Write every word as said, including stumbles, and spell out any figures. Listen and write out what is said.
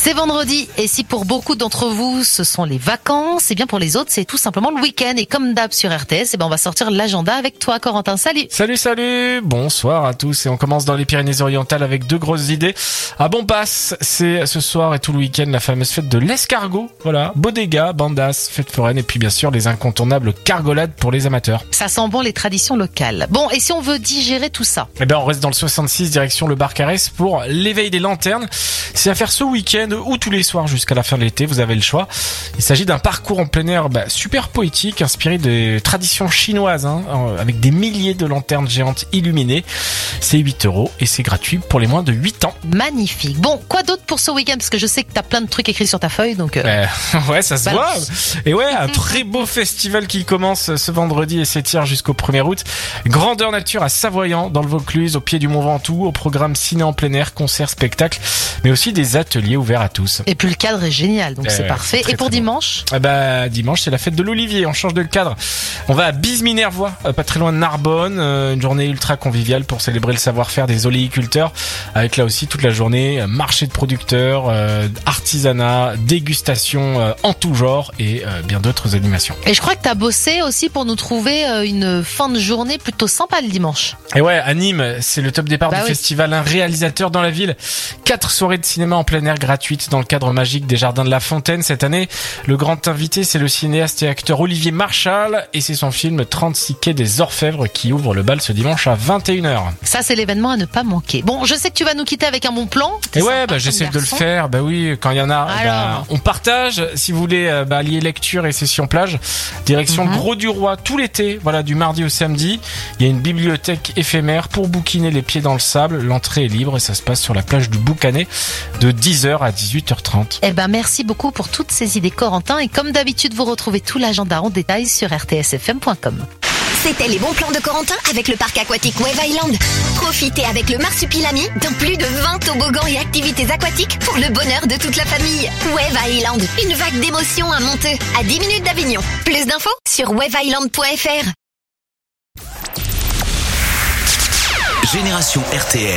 C'est vendredi et si pour beaucoup d'entre vous ce sont les vacances, et bien pour les autres c'est tout simplement le week-end. Et comme d'hab sur R T S, et ben on va sortir l'agenda avec toi Corentin. Salut. Salut salut, bonsoir à tous et on commence dans les Pyrénées-Orientales avec deux grosses idées. À Bombass, c'est ce soir et tout le week-end la fameuse fête de l'escargot. Voilà, bodega, bandas, fête foraine et puis bien sûr les incontournables cargolades pour les amateurs. Ça sent bon les traditions locales. Bon, et si on veut digérer tout ça? Eh ben on reste dans le soixante-six direction le bar Carès pour l'éveil des lanternes. C'est à faire ce week-end ou tous les soirs jusqu'à la fin de l'été, vous avez le choix. Il s'agit d'un parcours en plein air bah, super poétique, inspiré des traditions chinoises, hein, avec des milliers de lanternes géantes illuminées. C'est huit euros et c'est gratuit pour les moins de huit ans. Magnifique. Bon, quoi d'autre pour ce week-end? Parce que je sais que t'as plein de trucs écrits sur ta feuille, donc... Euh... Euh, ouais, ça se Balance. voit. Et ouais, un très beau festival qui commence ce vendredi et s'étire jusqu'au premier août. Grandeur nature à Savoyant, dans le Vaucluse, au pied du Mont Ventoux, au programme ciné en plein air, concerts, spectacles, mais aussi des ateliers ouverts à tous. Et puis le cadre est génial, donc Euh, c'est parfait. c'est très, Et pour très bon. dimanche? Ah bah, dimanche, c'est la fête de l'Olivier. On change de cadre. On va à Bise-Minervois, euh, pas très loin de Narbonne. Euh, une journée ultra conviviale pour célébrer le savoir-faire des oléiculteurs. Avec là aussi toute la journée, euh, marché de producteurs, euh, artisanat, dégustation euh, en tout genre et euh, bien d'autres animations. Et je crois que t'as bossé aussi pour nous trouver euh, une fin de journée plutôt sympa le dimanche. Et ouais, à Nîmes, c'est le top départ Bah du oui. festival. Un réalisateur dans la ville. Quatre soirées de cinéma en plein air gratuites dans le cadre magique des Jardins de la Fontaine. Cette année, le grand invité, c'est le cinéaste et acteur Olivier Marchal. Et c'est son film trente-six quai des Orfèvres qui ouvre le bal ce dimanche à vingt et une heures. Ça, c'est l'événement à ne pas manquer. Bon, je sais que tu vas nous quitter avec un bon plan. T'es Et ouais, sympa bah, comme j'essaie de le garçon. faire. Bah oui, quand il y en a, Alors. bah, on partage. Si vous voulez, euh, bah, lier lecture et session plage. Direction Mhm. Gros du Roi tout l'été. Voilà, du mardi au samedi. Il y a une bibliothèque éphémère pour bouquiner les pieds dans le sable. L'entrée est libre et ça se passe sur la plage du Boucanet de dix heures à dix-huit heures trente. Eh ben, merci beaucoup pour toutes ces idées, Corentin. Et comme d'habitude, vous retrouvez tout l'agenda en détail sur r t s f m point com. C'était les bons plans de Corentin avec le parc aquatique Wave Island. Profitez avec le Marsupilami de plus de vingt toboggans et activités aquatiques pour le bonheur de toute la famille. Wave Island, une vague d'émotions à Monteux, à dix minutes d'Avignon. Plus d'infos sur wave island point f r. Génération R T S.